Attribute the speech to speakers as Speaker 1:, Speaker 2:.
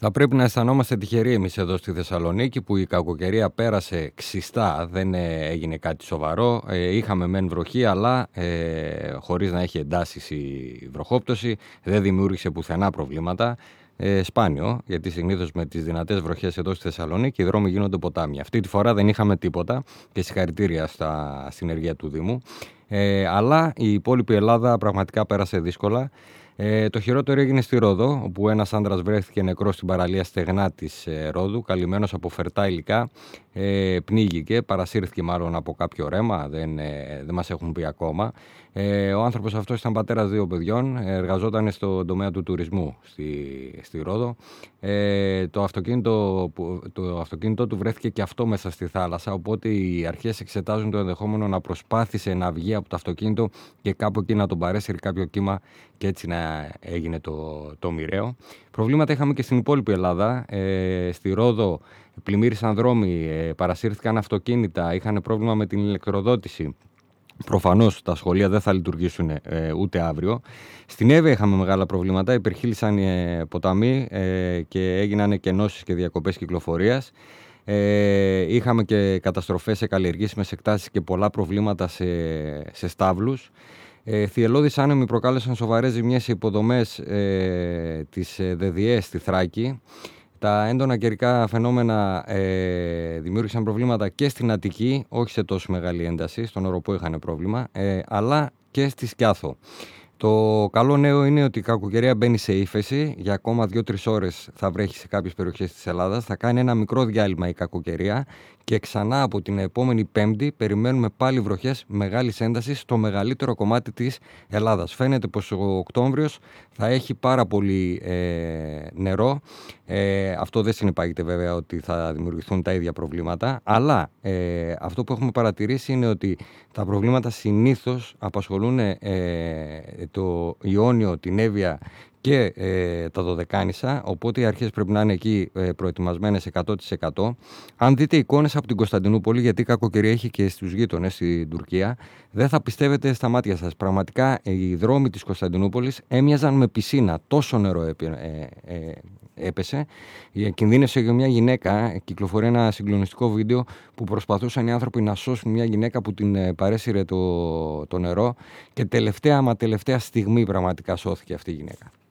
Speaker 1: Θα πρέπει να αισθανόμαστε τυχεροί εμείς εδώ στη Θεσσαλονίκη που η κακοκαιρία πέρασε ξιστά, δεν έγινε κάτι σοβαρό. Είχαμε μεν βροχή, αλλά χωρίς να έχει εντάσεις η βροχόπτωση, δεν δημιούργησε πουθενά προβλήματα. Σπάνιο, γιατί συνήθως με τις δυνατές βροχές εδώ στη Θεσσαλονίκη οι δρόμοι γίνονται ποτάμια. Αυτή τη φορά δεν είχαμε τίποτα και συγχαρητήρια στην ενεργεία του Δήμου. Αλλά η υπόλοιπη Ελλάδα πραγματικά πέρασε δύσκολα. Το χειρότερο έγινε στη Ρόδο, όπου ένας άντρας βρέθηκε νεκρός στην παραλία Στεγνά της Ρόδου, καλυμμένος από φερτά υλικά, πνίγηκε, παρασύρθηκε μάλλον από κάποιο ρέμα, δεν μας έχουν πει ακόμα. Ο άνθρωπος αυτός ήταν πατέρας 2 παιδιών, εργαζόταν στον τομέα του τουρισμού στη Ρόδο. Το αυτοκίνητό του βρέθηκε και αυτό μέσα στη θάλασσα, οπότε οι αρχές εξετάζουν το ενδεχόμενο να προσπάθησε να βγει από το αυτοκίνητο και κάπου εκεί να τον παρέσυρε κάποιο κύμα και έτσι να έγινε το μοιραίο. Προβλήματα είχαμε και στην υπόλοιπη Ελλάδα. Στη Ρόδο πλημμύρισαν δρόμοι, παρασύρθηκαν αυτοκίνητα, είχαν πρόβλημα με την ηλεκτροδότηση. Προφανώς τα σχολεία δεν θα λειτουργήσουν ούτε αύριο. Στην Εύβοια είχαμε μεγάλα προβλήματα, υπερχείλησαν ποταμοί και έγιναν εκενώσεις και διακοπές κυκλοφορίας. Είχαμε και καταστροφές σε καλλιεργήσιμες εκτάσεις και πολλά προβλήματα σε στάβλους. Θυελλώδεις άνεμοι προκάλεσαν σοβαρές ζημιές σε υποδομές της ΔΔΕ στη Θράκη. Τα έντονα καιρικά φαινόμενα δημιούργησαν προβλήματα και στην Αττική, όχι σε τόσο μεγάλη ένταση, στον Οροπό είχαν πρόβλημα, αλλά και στη Σκιάθο. Το καλό νέο είναι ότι η κακοκαιρία μπαίνει σε ύφεση. Για ακόμα 2-3 ώρες θα βρέχει σε κάποιες περιοχές της Ελλάδας. Θα κάνει ένα μικρό διάλειμμα η κακοκαιρία και ξανά από την επόμενη Πέμπτη περιμένουμε πάλι βροχές μεγάλης έντασης στο μεγαλύτερο κομμάτι της Ελλάδας. Φαίνεται πως ο Οκτώβριος θα έχει πάρα πολύ νερό. Αυτό δεν συνεπάγεται βέβαια ότι θα δημιουργηθούν τα ίδια προβλήματα, αλλά αυτό που έχουμε παρατηρήσει είναι ότι τα προβλήματα συνήθως απασχολούν το Ιόνιο, την Εύβοια και τα Δωδεκάνησα, οπότε οι αρχές πρέπει να είναι εκεί προετοιμασμένες 100%. Αν δείτε εικόνες από την Κωνσταντινούπολη, γιατί η κακοκαιρία έχει και στους γείτονες στην Τουρκία, δεν θα πιστεύετε στα μάτια σας. Πραγματικά οι δρόμοι της Κωνσταντινούπολης έμοιαζαν με πισίνα, τόσο νερό έπεσε. Κινδύνευσε για μια γυναίκα, κυκλοφορεί ένα συγκλονιστικό βίντεο που προσπαθούσαν οι άνθρωποι να σώσουν μια γυναίκα που την παρέσυρε το νερό και τελευταία στιγμή πραγματικά σώθηκε αυτή η γυναίκα.